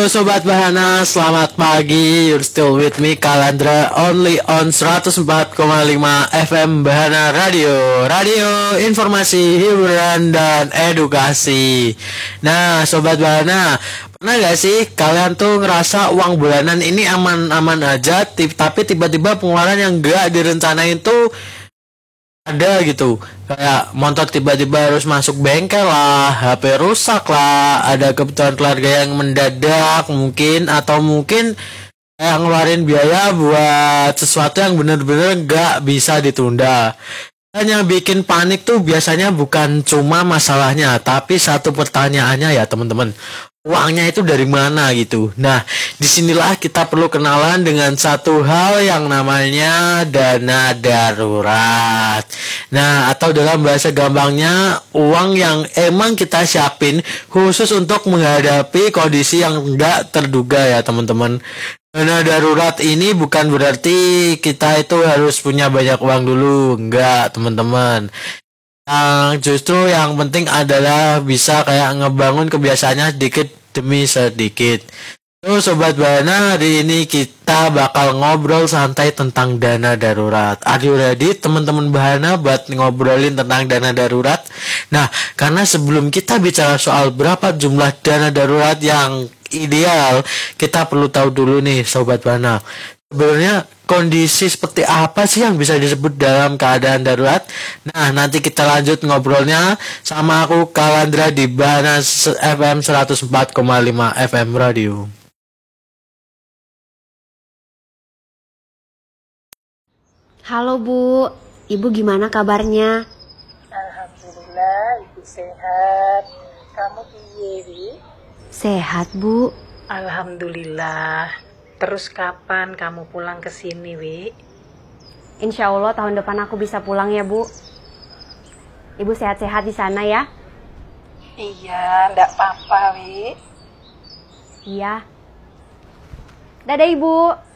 Sobat Bahana, selamat pagi. You're still with me, Kalandra, only on 104,5 FM Bahana Radio. Radio, informasi, hiburan, dan edukasi. Nah, Sobat Bahana, pernah gak sih kalian tuh ngerasa uang bulanan ini aman-aman aja, tapi tiba-tiba pengeluaran yang gak direncanain tuh ada gitu, kayak motor tiba-tiba harus masuk bengkel lah, HP rusak lah, ada kebutuhan keluarga yang mendadak mungkin, atau mungkin kayak ngeluarin biaya buat sesuatu yang bener-bener gak bisa ditunda. Dan yang bikin panik tuh biasanya bukan cuma masalahnya, tapi satu pertanyaannya ya teman-teman, uangnya itu dari mana gitu. Nah, disinilah kita perlu kenalan dengan satu hal yang namanya dana darurat. Nah, atau dalam bahasa gampangnya, uang yang emang kita siapin khusus untuk menghadapi kondisi yang enggak terduga ya teman-teman. Dana darurat ini bukan berarti kita itu harus punya banyak uang dulu, enggak teman-teman. Yang justru yang penting adalah bisa kayak ngebangun kebiasaannya sedikit demi sedikit. Sobat Bahana, hari ini kita bakal ngobrol santai tentang dana darurat. Are you ready teman-teman Bahana buat ngobrolin tentang dana darurat? Nah, karena sebelum kita bicara soal berapa jumlah dana darurat yang ideal, kita perlu tahu dulu nih Sobat Bahana, sebenarnya kondisi seperti apa sih yang bisa disebut dalam keadaan darurat? Nah, nanti kita lanjut ngobrolnya sama aku Kalandra di Bahana FM 104,5 FM Radio. Halo Bu, Ibu gimana kabarnya? Alhamdulillah, Ibu sehat. Kamu piye, Wi? Sehat Bu. Alhamdulillah. Terus kapan kamu pulang ke sini, Wi? Insya Allah tahun depan aku bisa pulang ya Bu. Ibu sehat-sehat di sana ya? Iya, ndak apa-apa, Wi. Iya. Dadah Ibu.